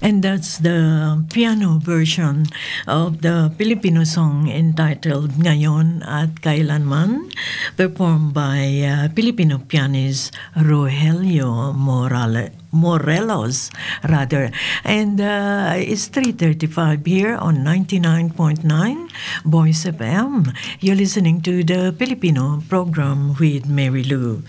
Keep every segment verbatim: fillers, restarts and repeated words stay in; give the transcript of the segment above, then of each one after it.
And that's the piano version of the Filipino song entitled Ngayon at Kailanman, performed by uh, Filipino pianist Rogelio Morale, Morelos, rather. And uh, it's three thirty-five here on ninety-nine point nine Voice F M. You're listening to the Filipino program with Mary Lou.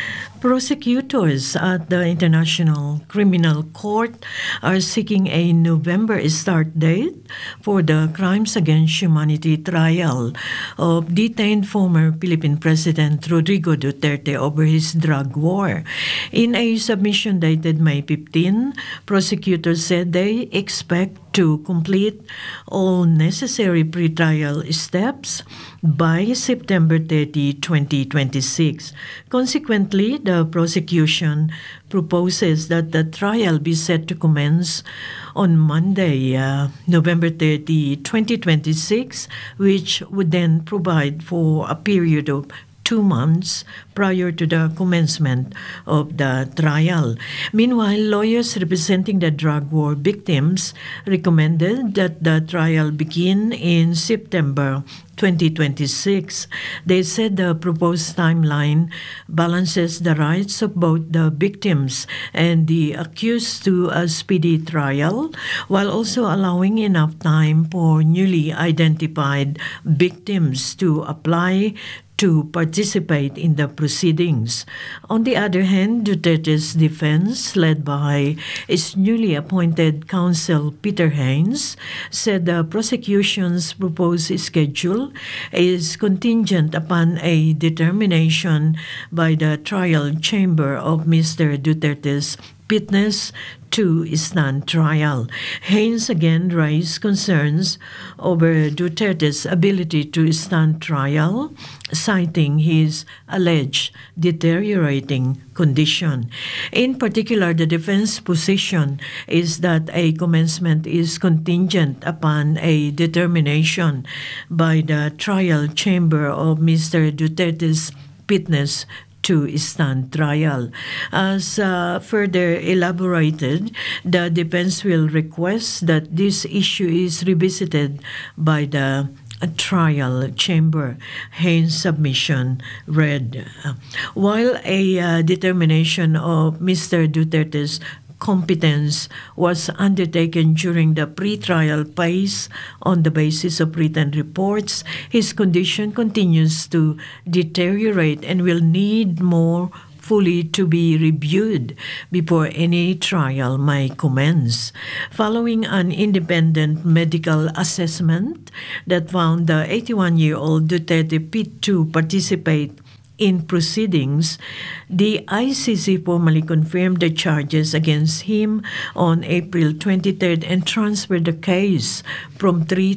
Prosecutors at the International Criminal Court are seeking a November start date for the Crimes Against Humanity trial of detained former Philippine President Rodrigo Duterte over his drug war. In a submission dated May fifteenth, prosecutors said they expect to complete all necessary pretrial steps by September thirtieth, twenty twenty-six. Consequently, the prosecution proposes that the trial be set to commence on Monday, uh, November thirtieth, twenty twenty-six, which would then provide for a period of two months prior to the commencement of the trial. Meanwhile, lawyers representing the drug war victims recommended that the trial begin in September twenty twenty-six. They said the proposed timeline balances the rights of both the victims and the accused to a speedy trial, while also allowing enough time for newly identified victims to apply to participate in the proceedings. On the other hand, Duterte's defense, led by its newly appointed counsel Peter Haynes, said the prosecution's proposed schedule is contingent upon a determination by the trial chamber of Mister Duterte's fitness to stand trial. Haynes again raised concerns over Duterte's ability to stand trial, citing his alleged deteriorating condition. In particular, the defense position is that a commencement is contingent upon a determination by the trial chamber of Mister Duterte's fitness to stand trial. As uh, further elaborated, the defense will request that this issue is revisited by the trial chamber. Haynes' submission read, while a uh, determination of Mister Duterte's competence was undertaken during the pre-trial phase on the basis of written reports, his condition continues to deteriorate and will need more fully to be reviewed before any trial may commence. Following an independent medical assessment that found the eighty-one-year-old Duterte fit to participate in proceedings, the I C C formally confirmed the charges against him on April twenty-third and transferred the case from three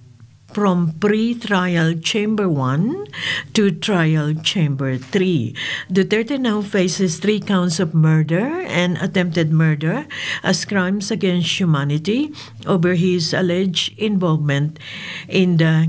from pre-trial chamber one to trial chamber three. Duterte now faces three counts of murder and attempted murder as crimes against humanity over his alleged involvement in the